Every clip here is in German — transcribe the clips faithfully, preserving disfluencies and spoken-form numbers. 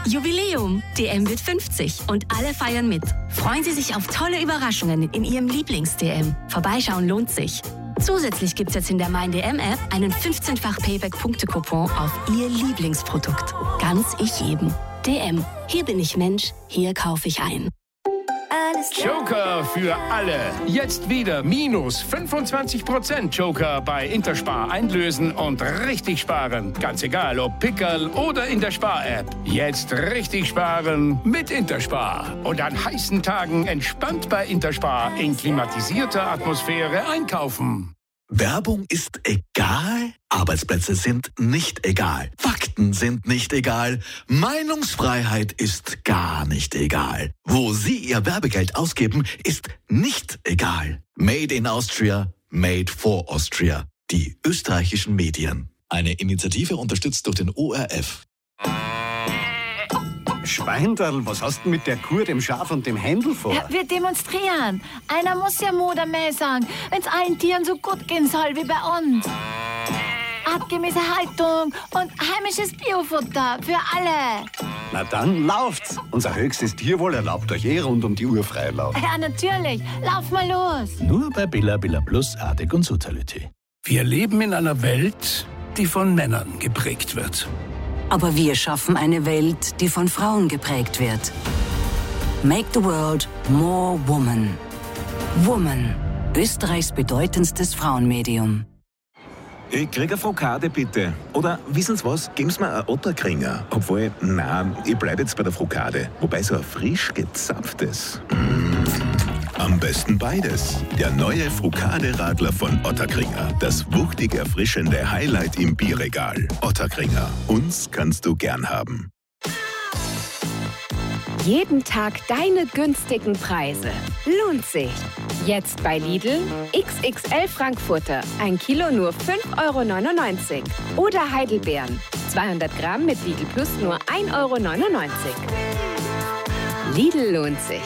Jubiläum. D M wird fünfzig und alle feiern mit. Freuen Sie sich auf tolle Überraschungen in Ihrem Lieblings-D M. Vorbeischauen lohnt sich. Zusätzlich gibt es jetzt in der Mein D M-App einen fünfzehnfach Payback-Punkte-Coupon auf Ihr Lieblingsprodukt. Ganz ich jedem. D M. Hier bin ich Mensch, hier kaufe ich ein. Joker für alle. Jetzt wieder minus fünfundzwanzig Prozent Joker bei Interspar einlösen und richtig sparen. Ganz egal, ob Pickerl oder in der Spar-App. Jetzt richtig sparen mit Interspar. Und an heißen Tagen entspannt bei Interspar in klimatisierter Atmosphäre einkaufen. Werbung ist egal, Arbeitsplätze sind nicht egal, Fakten sind nicht egal, Meinungsfreiheit ist gar nicht egal. Wo Sie Ihr Werbegeld ausgeben, ist nicht egal. Made in Austria, made for Austria. Die österreichischen Medien. Eine Initiative unterstützt durch den O R F. Schweinderl, was hast du mit der Kuh, dem Schaf und dem Händel vor? Ja, wir demonstrieren. Einer muss ja Mut am Mäh sagen, wenn es allen Tieren so gut gehen soll wie bei uns. Artgemäße Haltung und heimisches Biofutter für alle. Na dann lauft's. Unser höchstes Tierwohl erlaubt euch eh rund um die Uhr Freilauf. Ja, natürlich. Lauf mal los. Nur bei Billa Billa Plus, Artig und Soziality. Wir leben in einer Welt, die von Männern geprägt wird. Aber wir schaffen eine Welt, die von Frauen geprägt wird. Make the world more woman. Woman, Österreichs bedeutendstes Frauenmedium. Ich krieg eine Frokade, bitte. Oder, wissen Sie was, geben Sie mir einen Otterkringer. Obwohl, nein, ich bleib jetzt bei der Frokade. Wobei so ein frisch gezapftes. Mm. Am besten beides. Der neue Frokade-Radler von Otterkringer. Das wuchtig erfrischende Highlight im Bierregal. Otterkringer. Uns kannst du gern haben. Jeden Tag deine günstigen Preise. Lohnt sich. Jetzt bei Lidl X X L Frankfurter. Ein Kilo nur fünf Euro neunundneunzig. Oder Heidelbeeren. zweihundert Gramm mit Lidl Plus nur ein Euro neunundneunzig. Lidl lohnt sich.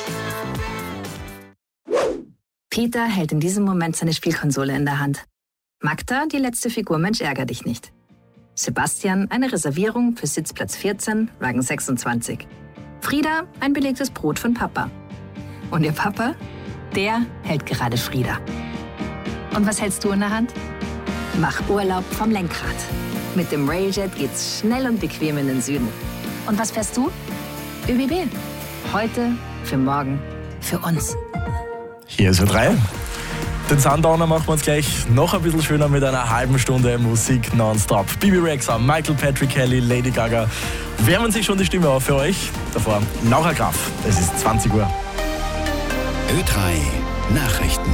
Peter hält in diesem Moment seine Spielkonsole in der Hand. Magda, die letzte Figur Mensch ärger dich nicht. Sebastian, eine Reservierung für Sitzplatz vierzehn, Wagen sechsundzwanzig. Frieda, ein belegtes Brot von Papa. Und ihr Papa? Der hält gerade Frieda. Und was hältst du in der Hand? Mach Urlaub vom Lenkrad. Mit dem Railjet geht's schnell und bequem in den Süden. Und was fährst du? Ö B B. Heute, für morgen, für uns. Hier ist Ö drei. Den Sundowner machen wir uns gleich noch ein bisschen schöner mit einer halben Stunde Musik nonstop. Bibi Rexha, Michael Patrick Kelly, Lady Gaga wärmen sich schon die Stimme auf für euch. Davor Laura Graf. Es ist zwanzig Uhr. Ö drei Nachrichten.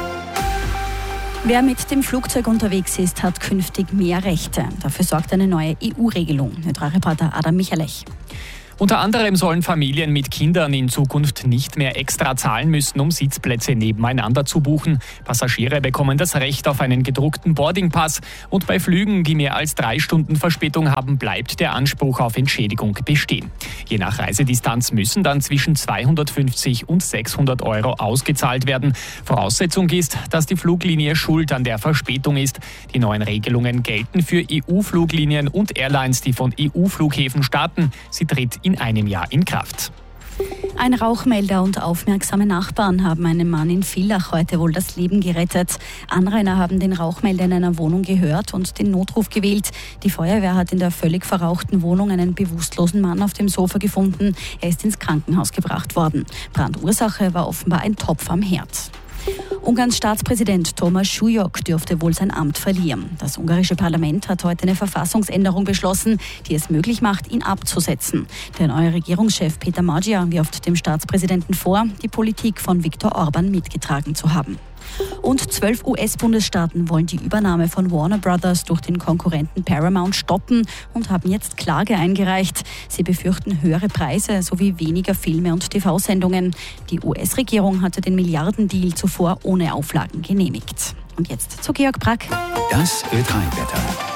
Wer mit dem Flugzeug unterwegs ist, hat künftig mehr Rechte. Dafür sorgt eine neue E U-Regelung. Ö drei Reporter Adam Michalech. Unter anderem sollen Familien mit Kindern in Zukunft nicht mehr extra zahlen müssen, um Sitzplätze nebeneinander zu buchen. Passagiere bekommen das Recht auf einen gedruckten Boardingpass. Und bei Flügen, die mehr als drei Stunden Verspätung haben, bleibt der Anspruch auf Entschädigung bestehen. Je nach Reisedistanz müssen dann zwischen zweihundertfünfzig und sechshundert Euro ausgezahlt werden. Voraussetzung ist, dass die Fluglinie schuld an der Verspätung ist. Die neuen Regelungen gelten für E U-Fluglinien und Airlines, die von E U-Flughäfen starten. Sie tritt in einem Jahr in Kraft. Ein Rauchmelder und aufmerksame Nachbarn haben einem Mann in Villach heute wohl das Leben gerettet. Anrainer haben den Rauchmelder in einer Wohnung gehört und den Notruf gewählt. Die Feuerwehr hat in der völlig verrauchten Wohnung einen bewusstlosen Mann auf dem Sofa gefunden. Er ist ins Krankenhaus gebracht worden. Brandursache war offenbar ein Topf am Herd. Ungarns Staatspräsident Thomas Schulyok dürfte wohl sein Amt verlieren. Das ungarische Parlament hat heute eine Verfassungsänderung beschlossen, die es möglich macht, ihn abzusetzen. Der neue Regierungschef Peter Magyar wirft dem Staatspräsidenten vor, die Politik von Viktor Orban mitgetragen zu haben. Und zwölf U S-Bundesstaaten wollen die Übernahme von Warner Brothers durch den Konkurrenten Paramount stoppen und haben jetzt Klage eingereicht. Sie befürchten höhere Preise sowie weniger Filme und T V-Sendungen. Die U S-Regierung hatte den Milliardendeal zuvor ohne Auflagen genehmigt. Und jetzt zu Georg Brack. Das Ö drei Wetter.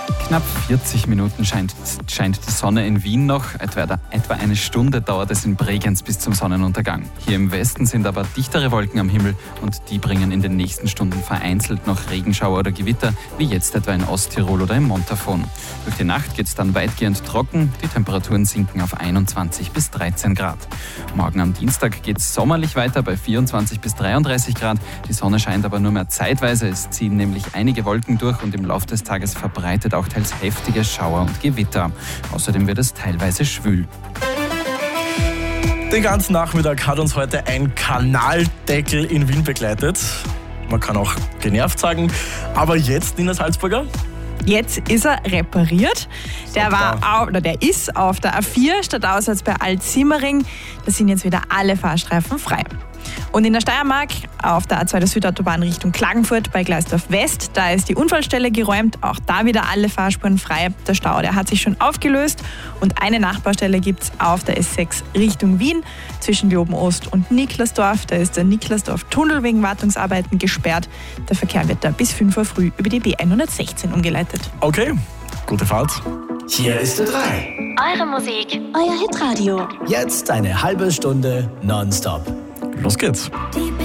Knapp vierzig Minuten scheint, scheint die Sonne in Wien noch. Etwa, etwa eine Stunde dauert es in Bregenz bis zum Sonnenuntergang. Hier im Westen sind aber dichtere Wolken am Himmel und die bringen in den nächsten Stunden vereinzelt noch Regenschauer oder Gewitter, wie jetzt etwa in Osttirol oder im Montafon. Durch die Nacht geht es dann weitgehend trocken. Die Temperaturen sinken auf einundzwanzig bis dreizehn Grad. Morgen am Dienstag geht es sommerlich weiter bei vierundzwanzig bis dreiunddreißig Grad. Die Sonne scheint aber nur mehr zeitweise. Es ziehen nämlich einige Wolken durch und im Laufe des Tages verbreitet auch teils heftige Schauer und Gewitter. Außerdem wird es teilweise schwül. Den ganzen Nachmittag hat uns heute ein Kanaldeckel in Wien begleitet. Man kann auch genervt sagen. Aber jetzt, Nina Salzburger? Jetzt ist er repariert. Der, war auf, oder der ist auf der A vier Stadtauswärts bei Alt-Simmering. Da sind jetzt wieder alle Fahrstreifen frei. Und in der Steiermark auf der A zwei der Südautobahn Richtung Klagenfurt bei Gleisdorf West, da ist die Unfallstelle geräumt, auch da wieder alle Fahrspuren frei. Der Stau, der hat sich schon aufgelöst und eine Nachbaustelle gibt es auf der S sechs Richtung Wien zwischen Leoben Ost und Niklasdorf. Da ist der Niklasdorf-Tunnel wegen Wartungsarbeiten gesperrt. Der Verkehr wird da bis fünf Uhr früh über die B hundertsechzehn umgeleitet. Okay, gute Fahrt. Hier ist der drei. Eure Musik, euer Hitradio. Jetzt eine halbe Stunde nonstop. Los geht's. Die